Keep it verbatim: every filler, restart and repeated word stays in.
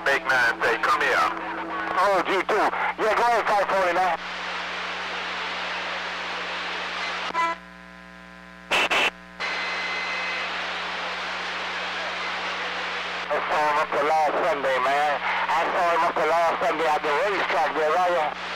make man say, come here. Oh, G two. Yeah, go ahead, five forty, man. I saw him up there last Sunday, man. I saw him up there last Sunday at the racetrack there, right?